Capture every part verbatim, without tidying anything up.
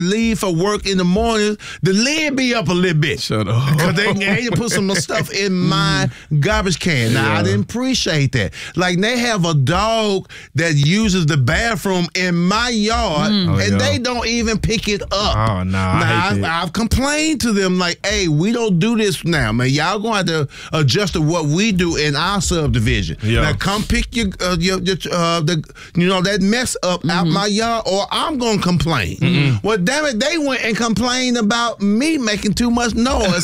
leave for work in the morning, the lid be up a little bit. Shut up. Because they, they put some stuff in my garbage can. Now, Yeah. I didn't appreciate that. Like, they have a dog that uses the bathroom in my yard, Oh, and yeah. they don't even pick it up. Oh, nah, I Now, hate that. I, I've complained to them, like, hey, we don't do this now, man. Y'all going to have to adjust to what we do in our subdivision. Yeah. Now, come pick your, uh, your, your uh, the, you know, that mess up out my yard, or I'm going to complain. Mm-hmm. Well, damn it, they went and complained about me making too much noise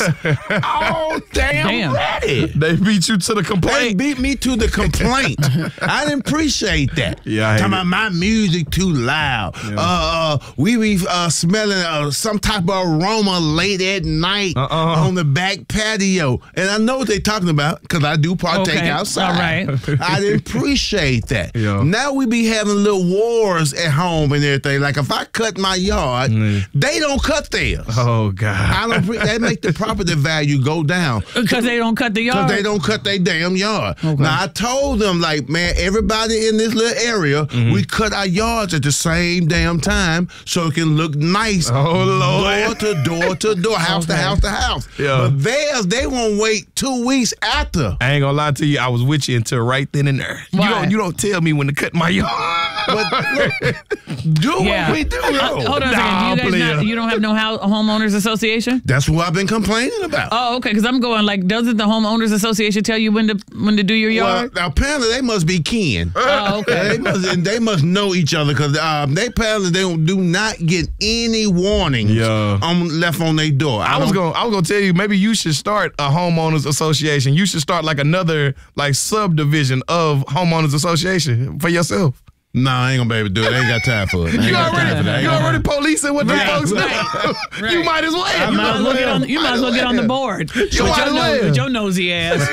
all damn, Damn. ready. They beat you to the They complaint. beat me to the complaint. I didn't appreciate that. Yeah, I hate Talking it. about my music too loud. Yeah. Uh, uh, we be uh, smelling uh, some type of aroma late at night Uh-uh. on the back patio. And I know what they're talking about because I do partake Okay. outside. All right. I didn't appreciate that. Yeah. Now we be having little wars at home and everything. Like if I cut my yard, Mm. they don't cut theirs. Oh, God. I don't. Pre- they make the property value go down. Because they don't cut the yard. Because they don't cut their damn yard. Now, I told them, like, man, everybody in this little area, Mm-hmm. we cut our yards at the same damn time so it can look nice. Oh, Lord. Door to door to door, house to Okay. house to house. Yeah. But theirs, they won't wait two weeks after. I ain't gonna lie to you. I was with you until right then and there. You Why? don't, you don't tell me when to cut my yard. But look, do Yeah. what we do, Uh, though. hold on a Nah, second. Do you guys player. not, you don't have no house, homeowners association? That's what I've been complaining about. Oh, okay. Because I'm going like, doesn't the homeowners association tell you when to when to do your Well, yard? apparently they must be kin. Oh, okay. They must, and they must know each other because um, they apparently they don't, do not get any warnings Yeah. on, left on their door. I was don't- gonna, I was gonna tell you, maybe you should start a homeowners association. You should start like another like subdivision of homeowners association for yourself. Nah, I ain't gonna be able to do it. I ain't got time for it. I ain't You got time already, for that. I ain't you got already policing what Right, the folks right, do. right. You might as well. You might as well get on. You might as well get on the board. With your, might as nose, well. with your nosy ass.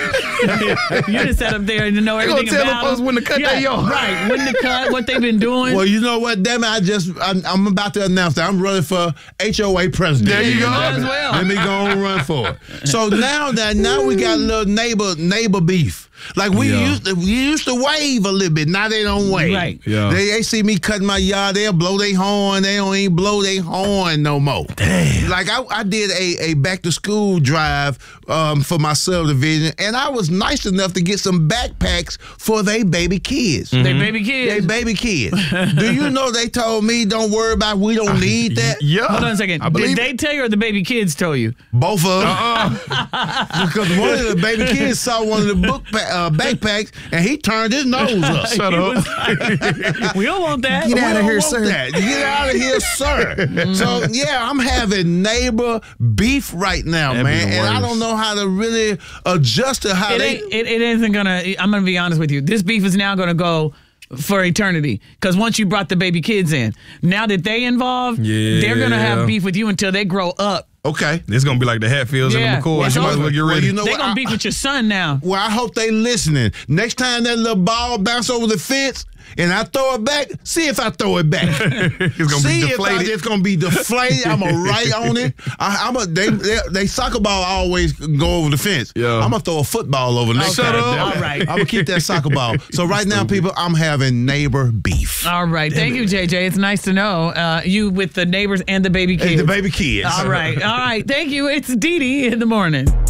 You just sat up there and know You gonna everything tell the about folks them. when to cut yeah, their yard. Right, when to cut, what they've been doing. Well, you know what? Damn it! I just I'm, I'm about to announce that I'm running for H O A president. There you go. Might as well. Let me go and run for it. So now that now we got a little neighbor neighbor beef. Like we Yeah. used to, we used to wave a little bit. Now they don't wave. Right. Yeah. They, they see me cutting my yard, they'll blow their horn. They don't even blow their horn no more. Damn. Like I, I did a, a back to school drive um, for my subdivision, and I was nice enough to get some backpacks for they baby kids. They baby They kids. baby kids. Do you know they told me don't worry about we don't need that? Yeah. Hold on a second. I Did believe they tell you or the baby kids tell you? Both of them. Because one of the baby kids saw one of the book pa- uh, backpacks and he turned his nose up. Shut He up. was- we don't want that. We outta don't here, want sir. that. Get out of here, sir. So, yeah, I'm having neighbor beef right now, That'd be man. the And I worst. don't know how to really adjust to how It they... ain't. It, it isn't gonna. I'm gonna be honest with you. This beef is now gonna go for eternity because once you brought the baby kids in, now that they involved, Yeah. they're gonna have beef with you until they grow up. Okay. It's gonna be like the Hatfields Yeah. and the McCoys. It's You might as well over. get Well, ready. you know They're what? gonna I- beef with your son now. Well, I hope they listening. Next time that little ball bounce over the fence and I throw it back, see if I throw it back. It's gonna see be if I, deflated. it's gonna be deflated. I'm gonna write on it. I, I'm a they, they they soccer ball always go over the fence. Yeah. I'm gonna throw a football over next Shut time. up. All right. I'm gonna keep that soccer ball. So right now, people, I'm having neighbor beef. All right. Thank you, J J. It's nice to know uh, you with the neighbors and the baby kids. Hey, the baby kids. All right. All right. Thank you. It's Dee Dee in the morning.